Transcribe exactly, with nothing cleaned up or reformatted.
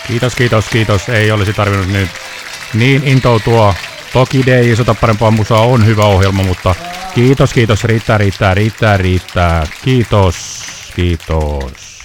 Kiitos, kiitos, kiitos. Ei olisi tarvinnut nyt niin intoutua. Toki D J Sota parempaa musaa on hyvä ohjelma, mutta kiitos, kiitos. Riittää, riittää, riittää, riittää. Kiitos, kiitos.